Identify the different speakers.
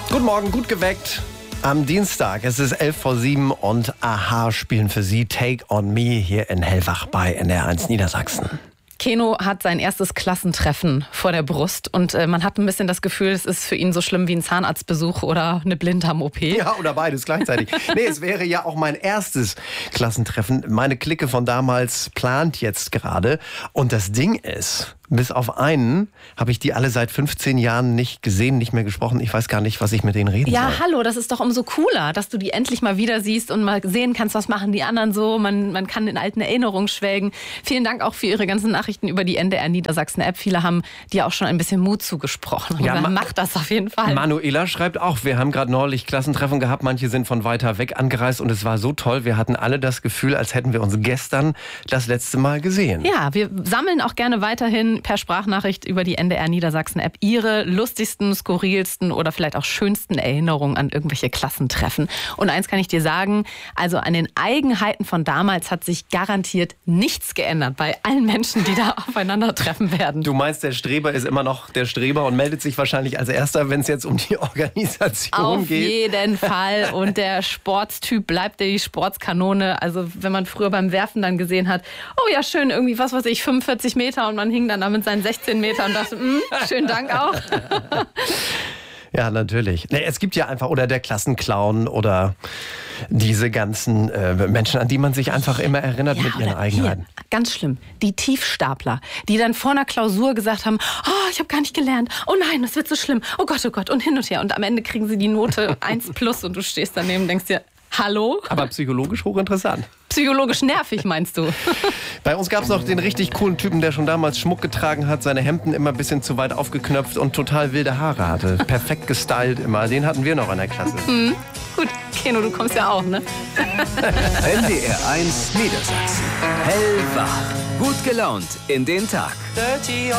Speaker 1: Guten Morgen, gut geweckt. Am Dienstag, es ist 6:11 und a-ha spielen für Sie Take on Me hier in Hellwach bei NDR1 Niedersachsen.
Speaker 2: Keno hat sein erstes Klassentreffen vor der Brust und man hat ein bisschen das Gefühl, es ist für ihn so schlimm wie ein Zahnarztbesuch oder eine Blinddarm-OP.
Speaker 1: Ja, oder beides gleichzeitig. Nee, es wäre ja auch mein erstes Klassentreffen. Meine Clique von damals plant jetzt gerade. Und das Ding ist, bis auf einen habe ich die alle seit 15 Jahren nicht gesehen, nicht mehr gesprochen. Ich weiß gar nicht, was ich mit denen reden soll.
Speaker 2: Ja, hallo, das ist doch umso cooler, dass du die endlich mal wieder siehst und mal sehen kannst, was machen die anderen so. Man kann in alten Erinnerungen schwelgen. Vielen Dank auch für Ihre ganzen Nachrichten über die NDR Niedersachsen App. Viele haben dir auch schon ein bisschen Mut zugesprochen.
Speaker 1: Ja,
Speaker 2: macht das auf jeden Fall.
Speaker 1: Manuela schreibt auch, wir haben gerade neulich Klassentreffen gehabt. Manche sind von weiter weg angereist und es war so toll. Wir hatten alle das Gefühl, als hätten wir uns gestern das letzte Mal gesehen.
Speaker 2: Ja, wir sammeln auch gerne weiterhin per Sprachnachricht über die NDR Niedersachsen App Ihre lustigsten, skurrilsten oder vielleicht auch schönsten Erinnerungen an irgendwelche Klassentreffen. Und eins kann ich dir sagen, also an den Eigenheiten von damals hat sich garantiert nichts geändert bei allen Menschen, die da aufeinandertreffen werden.
Speaker 1: Du meinst, der Streber ist immer noch der Streber und meldet sich wahrscheinlich als Erster, wenn es jetzt um die Organisation geht?
Speaker 2: Auf jeden Fall. Und der Sportstyp bleibt die Sportskanone. Also wenn man früher beim Werfen dann gesehen hat, oh ja, schön, irgendwie, was weiß ich, 45 Meter und man hing dann da mit seinen 16 Meter und dachte, schönen Dank auch.
Speaker 1: Ja, natürlich. Nee, es gibt ja einfach, oder der Klassenclown oder diese ganzen Menschen, an die man sich einfach immer erinnert mit ihren Eigenheiten.
Speaker 2: Hier, ganz schlimm, die Tiefstapler, die dann vor einer Klausur gesagt haben, oh, ich habe gar nicht gelernt, oh nein, das wird so schlimm, oh Gott, und hin und her. Und am Ende kriegen sie die Note 1+ und du stehst daneben und denkst dir, hallo?
Speaker 1: Aber psychologisch hochinteressant.
Speaker 2: Psychologisch nervig, meinst du?
Speaker 1: Bei uns gab es noch den richtig coolen Typen, der schon damals Schmuck getragen hat, seine Hemden immer ein bisschen zu weit aufgeknöpft und total wilde Haare hatte. Perfekt gestylt immer. Den hatten wir noch in der Klasse.
Speaker 2: Gut, Keno, du kommst ja auch, ne?
Speaker 3: NDR1 Niedersachsen. Hellwach. Gut gelaunt in den Tag.